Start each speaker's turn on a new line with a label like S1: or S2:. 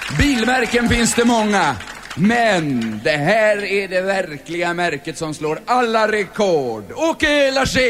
S1: Bilmärken finns det många. Men det här är det verkliga märket som slår alla rekord. Åke Larsén!